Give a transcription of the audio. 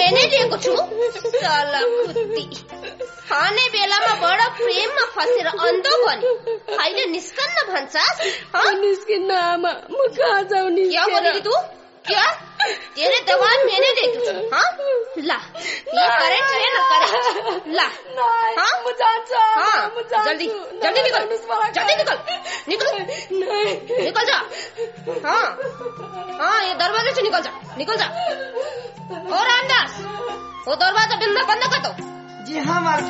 मैंने दिएको छु साला कुत्ती खाने बेलामा बडा प्रेममा फसेर अन्धो बन्यो अहिले निस्कन्न भन्छस् निस्किन्न आमा म कहाँ जाऊ नि क्या बोलेगी तू क्या तेरे दवाई मैंने देखी थी हाँ ला ये करेक्ट है ना करेक्ट ला हाँ जल्दी जल्दी निकल निकल निकल जा हाँ हाँ ये दरवाजे से निकल जा और रामदास वो दरवाजा बंद कर दो जी हाँ